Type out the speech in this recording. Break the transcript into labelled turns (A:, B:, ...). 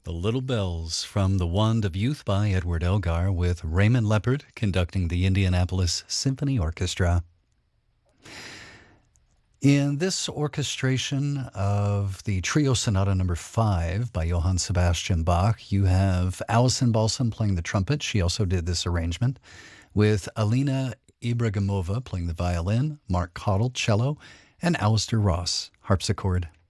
A: The Little Bells from The Wand of Youth by Edward Elgar with Raymond Leppard conducting the Indianapolis Symphony Orchestra. In this orchestration of the Trio Sonata No. 5 by Johann Sebastian Bach, you have Alison Balsam playing the trumpet. She also did this arrangement with Alina Ibragimova playing the violin, Mark Cottle, cello, and Alistair Ross, harpsichord.